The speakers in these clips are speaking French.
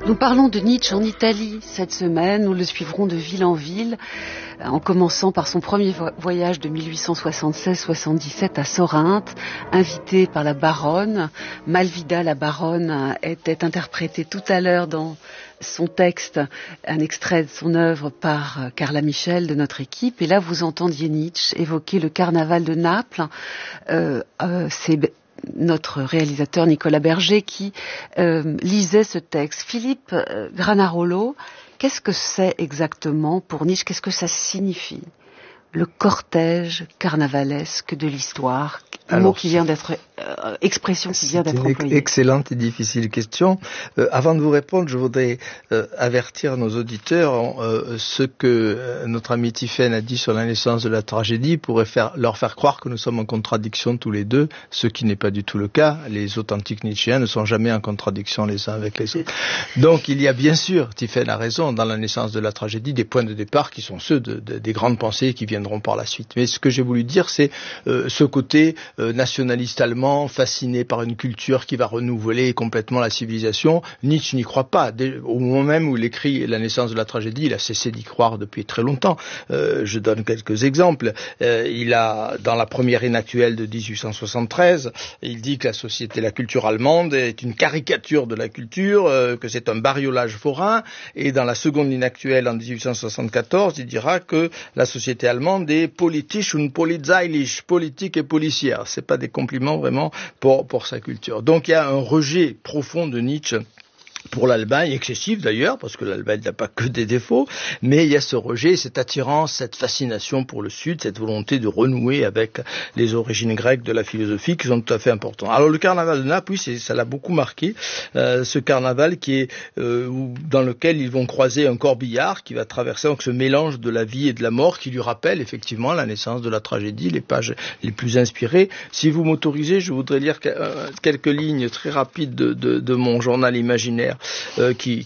Nous parlons de Nietzsche en Italie cette semaine. Nous le suivrons de ville en ville, en commençant par son premier voyage de 1876-77 à Sorinthe, invité par la baronne. Malvida, la baronne, était interprétée tout à l'heure dans son texte, un extrait de son œuvre par Carla Michel de notre équipe. Et là, vous entendiez Nietzsche évoquer le carnaval de Naples. C'est notre réalisateur Nicolas Berger qui lisait ce texte. Philippe Granarolo, qu'est-ce que c'est exactement pour Nietzsche? Qu'est-ce que ça signifie? Le cortège carnavalesque de l'histoire, mot qui vient d'être, expression qui vient d'être employée. C'est une excellente et difficile question. Avant de vous répondre, je voudrais avertir nos auditeurs ce que notre ami Tiphaine a dit sur la naissance de la tragédie pourrait leur faire croire que nous sommes en contradiction tous les deux, ce qui n'est pas du tout le cas. Les authentiques Nietzschéens ne sont jamais en contradiction les uns avec les autres. Donc il y a bien sûr, Tiphaine a raison, dans la naissance de la tragédie, des points de départ qui sont ceux des grandes pensées qui viendront par la suite. Mais ce que j'ai voulu dire, c'est ce côté nationaliste allemand, fasciné par une culture qui va renouveler complètement la civilisation. Nietzsche n'y croit pas. Au moment même où il écrit La naissance de la tragédie, il a cessé d'y croire depuis très longtemps. Je donne quelques exemples. Il a, dans la première inactuelle de 1873, il dit que la culture allemande est une caricature de la culture, que c'est un bariolage forain. Et dans la seconde inactuelle en 1874, il dira que la société allemande est politisch und polizeilich, politique et policière. C'est pas des compliments vraiment pour sa culture. Donc il y a un rejet profond de Nietzsche pour l'Allemagne, excessif d'ailleurs, parce que l'Allemagne n'a pas que des défauts, mais il y a ce rejet, cette attirance, cette fascination pour le Sud, cette volonté de renouer avec les origines grecques de la philosophie qui sont tout à fait importantes. Alors le carnaval de Naples, oui, ça l'a beaucoup marqué, ce carnaval qui est dans lequel ils vont croiser un corbillard qui va traverser donc ce mélange de la vie et de la mort qui lui rappelle effectivement la naissance de la tragédie, les pages les plus inspirées. Si vous m'autorisez, je voudrais lire quelques lignes très rapides de mon journal imaginaire qui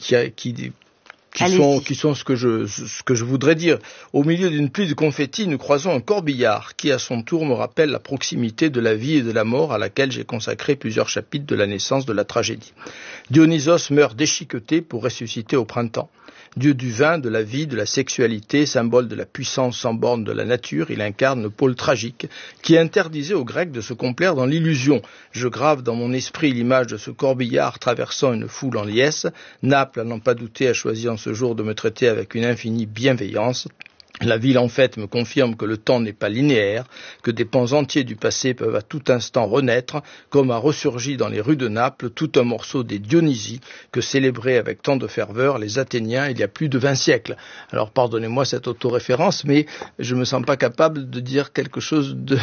sont ce que je voudrais dire. Au milieu d'une pluie de confettis, nous croisons un corbillard qui, à son tour, me rappelle la proximité de la vie et de la mort à laquelle j'ai consacré plusieurs chapitres de la naissance de la tragédie. Dionysos meurt déchiqueté pour ressusciter au printemps. Dieu du vin, de la vie, de la sexualité, symbole de la puissance sans borne de la nature, il incarne le pôle tragique qui interdisait aux Grecs de se complaire dans l'illusion. Je grave dans mon esprit l'image de ce corbillard traversant une foule en liesse. Naples, à n'en pas douter, a choisi en ce jour de me traiter avec une infinie bienveillance. La ville en fait me confirme que le temps n'est pas linéaire, que des pans entiers du passé peuvent à tout instant renaître, comme a ressurgi dans les rues de Naples tout un morceau des Dionysies que célébraient avec tant de ferveur les Athéniens il y a plus de 20 siècles. Alors pardonnez-moi cette autoréférence, mais je me sens pas capable de dire quelque chose de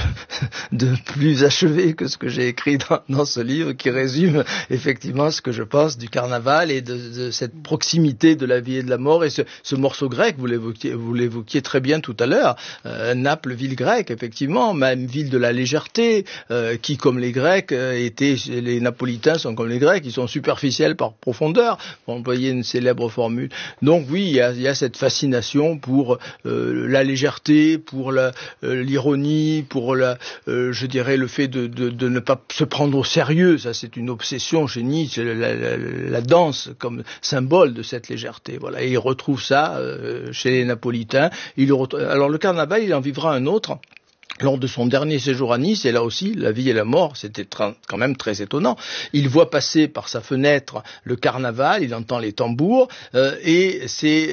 plus achevé que ce que j'ai écrit dans ce livre qui résume effectivement ce que je pense du carnaval et de cette proximité de la vie et de la mort et ce morceau grec, vous l'évoquiez très bien tout à l'heure, Naples, ville grecque, effectivement, même ville de la légèreté, qui, comme les Grecs, les Napolitains sont comme les Grecs, ils sont superficiels par profondeur, pour employer une célèbre formule. Donc oui, il y a cette fascination pour la légèreté, pour l'ironie, pour je dirais le fait de ne pas se prendre au sérieux. Ça, c'est une obsession chez Nietzsche, la danse comme symbole de cette légèreté. Voilà, et il retrouve ça chez les Napolitains. Alors le carnaval, il en vivra un autre lors de son dernier séjour à Nice, et là aussi, la vie et la mort, c'était quand même très étonnant. Il voit passer par sa fenêtre le carnaval, il entend les tambours, et c'est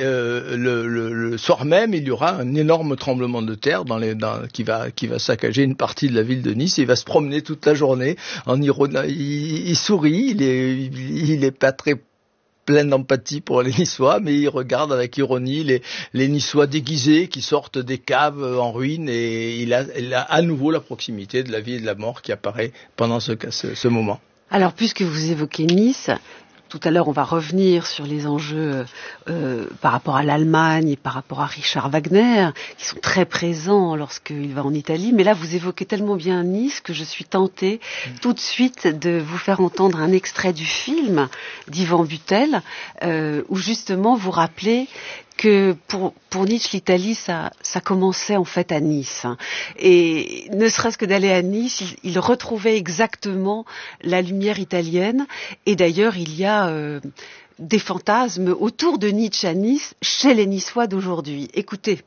le soir même, il y aura un énorme tremblement de terre qui va saccager une partie de la ville de Nice, et il va se promener toute la journée en ironie. Il sourit, il est pas très plein d'empathie pour les Niçois, mais il regarde avec ironie les Niçois déguisés qui sortent des caves en ruine, et il a à nouveau la proximité de la vie et de la mort qui apparaît pendant ce moment. Alors, puisque vous évoquez Nice, tout à l'heure, on va revenir sur les enjeux par rapport à l'Allemagne et par rapport à Richard Wagner, qui sont très présents lorsqu'il va en Italie. Mais là, vous évoquez tellement bien Nice que je suis tentée tout de suite de vous faire entendre un extrait du film d'Yvan Butel, où justement vous rappelez que pour Nietzsche, l'Italie, ça commençait en fait à Nice. Et ne serait-ce que d'aller à Nice, il retrouvait exactement la lumière italienne. Et d'ailleurs, il y a des fantasmes autour de Nietzsche à Nice, chez les Niçois d'aujourd'hui. Écoutez.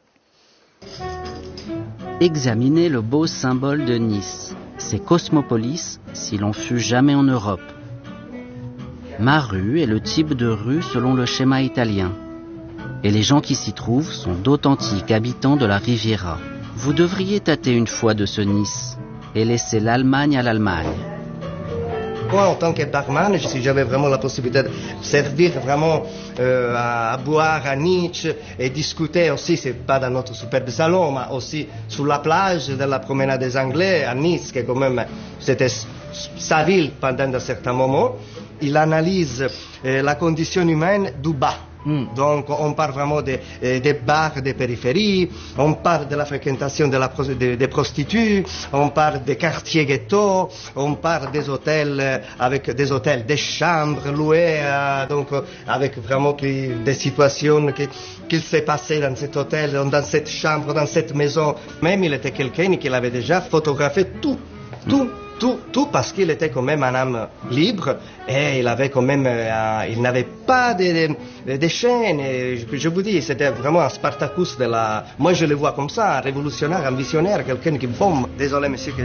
Examinez le beau symbole de Nice. C'est Cosmopolis, si l'on fut jamais en Europe. Ma rue est le type de rue selon le schéma italien. Et les gens qui s'y trouvent sont d'authentiques habitants de la Riviera. Vous devriez tâter une fois de ce Nice et laisser l'Allemagne à l'Allemagne. Moi, en tant que barman, si j'avais vraiment la possibilité de servir vraiment à boire à Nietzsche et discuter aussi, c'est pas dans notre superbe salon, mais aussi sur la plage de la promenade des Anglais à Nice, qui quand même, c'était sa ville pendant un certain moment. Il analyse la condition humaine du bas. Donc on parle vraiment des bars des périphéries, on parle de la fréquentation des prostituées, on parle des quartiers ghetto, on parle des hôtels avec des chambres louées, donc avec vraiment des situations qu'il s'est passé dans cet hôtel, dans cette chambre, dans cette maison. Même il était quelqu'un qui avait déjà photographié tout parce qu'il était quand même un homme libre et il avait quand même, il n'avait pas de chaînes. Et je vous dis, c'était vraiment un Spartacus de la. Moi, je le vois comme ça, un révolutionnaire, un visionnaire, quelqu'un qui bombe. Désolé, monsieur,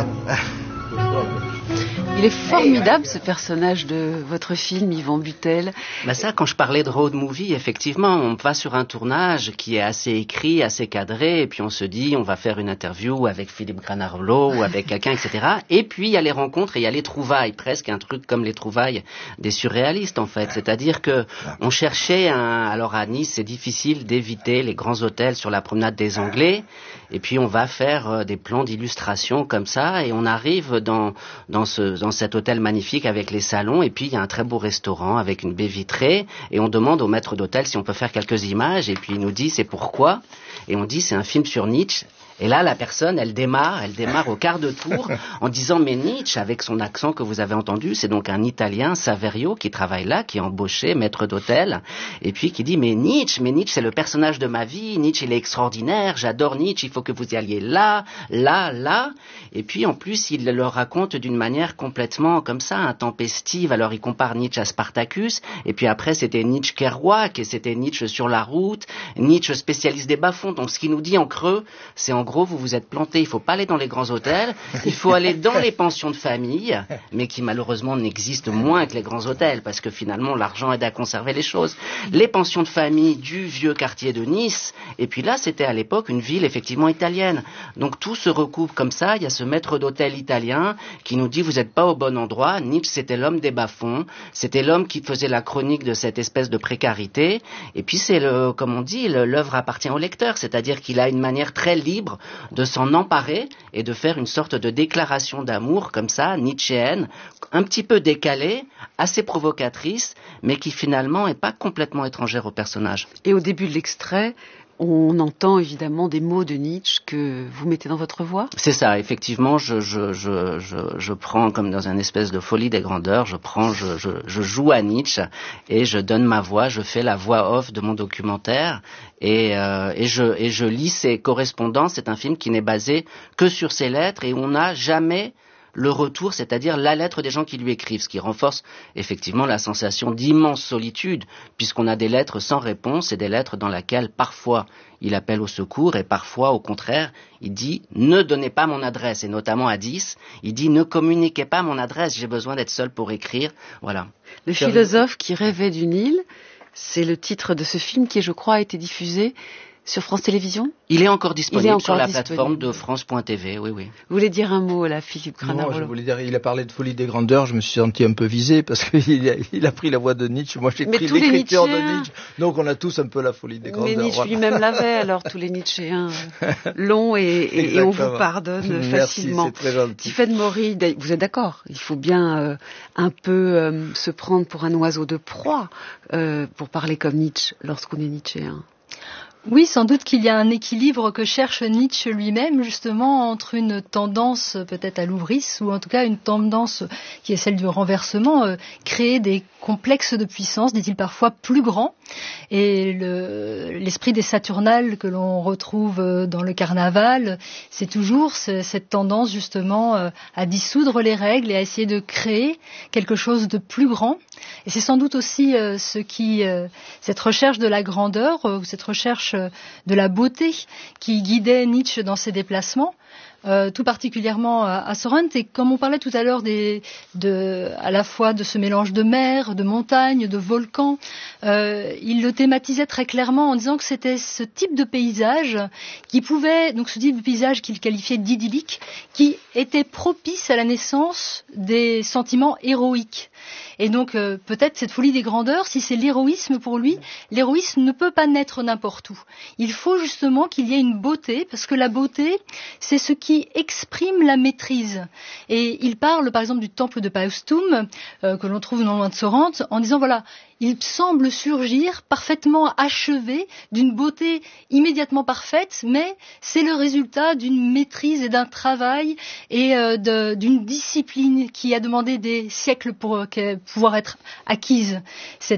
Il est formidable ce personnage de votre film, Yvan Butel. Ça, quand je parlais de road movie, effectivement, on va sur un tournage qui est assez écrit, assez cadré, et puis on se dit, on va faire une interview avec Philippe Granarolo ou avec quelqu'un, etc. Et puis il y a les rencontres et il y a les trouvailles, presque un truc comme les trouvailles des surréalistes en fait. C'est-à-dire que on cherchait alors à Nice, c'est difficile d'éviter les grands hôtels sur la promenade des Anglais, et puis on va faire des plans d'illustration comme ça, et on arrive dans cet hôtel magnifique avec les salons, et puis il y a un très beau restaurant avec une baie vitrée, et on demande au maître d'hôtel si on peut faire quelques images, et puis il nous dit c'est pourquoi, et on dit c'est un film sur Nietzsche. Et là, la personne, elle démarre au quart de tour en disant mais Nietzsche, avec son accent que vous avez entendu, c'est donc un Italien, Saverio, qui travaille là, qui est embauché, maître d'hôtel, et puis qui dit mais Nietzsche, c'est le personnage de ma vie, Nietzsche il est extraordinaire, j'adore Nietzsche, il faut que vous y alliez là, et puis en plus il le raconte d'une manière complètement comme ça, intempestive. Alors il compare Nietzsche à Spartacus, et puis après c'était Nietzsche Kerouac, et c'était Nietzsche sur la route, Nietzsche spécialiste des bas-fonds. Donc ce qu'il nous dit en creux, c'est en gros, vous vous êtes planté, il faut pas aller dans les grands hôtels, il faut aller dans les pensions de famille, mais qui malheureusement n'existent moins que les grands hôtels, parce que finalement l'argent aide à conserver les choses. Les pensions de famille du vieux quartier de Nice, et puis là c'était à l'époque une ville effectivement italienne. Donc tout se recoupe comme ça, il y a ce maître d'hôtel italien qui nous dit vous n'êtes pas au bon endroit. Nietzsche c'était l'homme des bas-fonds, c'était l'homme qui faisait la chronique de cette espèce de précarité, et puis c'est comme on dit, l'œuvre appartient au lecteur, c'est-à-dire qu'il a une manière très libre de s'en emparer et de faire une sorte de déclaration d'amour comme ça, nietzschéenne, un petit peu décalée, assez provocatrice, mais qui finalement n'est pas complètement étrangère au personnage. Et au début de l'extrait, on entend évidemment des mots de Nietzsche que vous mettez dans votre voix. C'est ça, effectivement, je prends comme dans une espèce de folie des grandeurs, je joue à Nietzsche et je donne ma voix, je fais la voix off de mon documentaire et je lis ses correspondances. C'est un film qui n'est basé que sur ses lettres et on n'a jamais le retour, c'est-à-dire la lettre des gens qui lui écrivent, ce qui renforce effectivement la sensation d'immense solitude, puisqu'on a des lettres sans réponse et des lettres dans lesquelles parfois il appelle au secours et parfois au contraire il dit ne donnez pas mon adresse, et notamment à 10, il dit ne communiquez pas mon adresse, j'ai besoin d'être seul pour écrire. Voilà. Le philosophe qui rêvait d'une île, c'est le titre de ce film qui, je crois, a été diffusé sur France Télévisions. Il est encore disponible sur la plateforme de France.tv, oui. Vous voulez dire un mot là, Philippe Granarolo? Non, je voulais dire, il a parlé de folie des grandeurs, je me suis senti un peu visé parce qu'il a pris la voix de Nietzsche, moi j'ai pris l'écriture de Nietzsche, donc on a tous un peu la folie des grandeurs. Mais Nietzsche lui-même l'avait, alors tous les Nietzschéens longs et on vous pardonne facilement. Merci, c'est très gentil. Tiffaine Maury, vous êtes d'accord? Il faut bien un peu se prendre pour un oiseau de proie pour parler comme Nietzsche lorsqu'on est nietzschéen. Oui, sans doute qu'il y a un équilibre que cherche Nietzsche lui-même, justement, entre une tendance peut-être à l'ouvrisse, ou en tout cas une tendance qui est celle du renversement, créer des complexes de puissance, dit-il parfois plus grands. Et l'esprit des Saturnales que l'on retrouve dans le carnaval, c'est toujours cette tendance justement à dissoudre les règles et à essayer de créer quelque chose de plus grand. Et c'est sans doute aussi cette recherche de la grandeur, ou cette recherche de la beauté qui guidait Nietzsche dans ses déplacements, tout particulièrement à Sorrent. Et comme on parlait tout à l'heure à la fois de ce mélange de mer, de montagne, de volcans, il le thématisait très clairement en disant que c'était ce type de paysage donc ce type de paysage qu'il qualifiait d'idyllique, qui était propice à la naissance des sentiments héroïques. Et donc peut-être cette folie des grandeurs, si c'est l'héroïsme pour lui, l'héroïsme ne peut pas naître n'importe où. Il faut justement qu'il y ait une beauté, parce que la beauté, c'est ce qui exprime la maîtrise. Et il parle par exemple du temple de Paestum, que l'on trouve non loin de Sorrent, en disant voilà, il semble surgir parfaitement achevé, d'une beauté immédiatement parfaite, mais c'est le résultat d'une maîtrise et d'un travail et d'une discipline qui a demandé des siècles pour pouvoir être acquise.